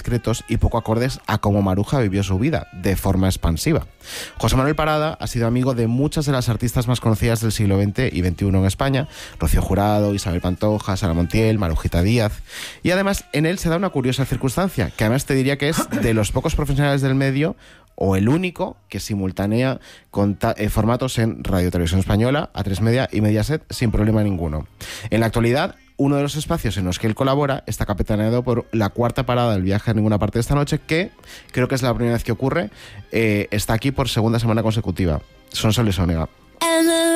discretos y poco acordes a cómo Maruja vivió su vida, de forma expansiva. José Manuel Parada ha sido amigo de muchas de las artistas más conocidas del siglo XX y XXI en España: Rocío Jurado, Isabel Pantoja, Sara Montiel, Marujita Díaz. Y además en él se da una curiosa circunstancia, que además te diría que es de los pocos profesionales del medio, o el único, que simultánea con formatos en Radio Televisión Española, A3 Media y Mediaset sin problema ninguno. En la actualidad, uno de los espacios en los que él colabora está capitaneado por La Cuarta Parada del Viaje a Ninguna Parte de esta noche, que creo que es la primera vez que ocurre. Está aquí por segunda semana consecutiva. Son Sol y Sónega.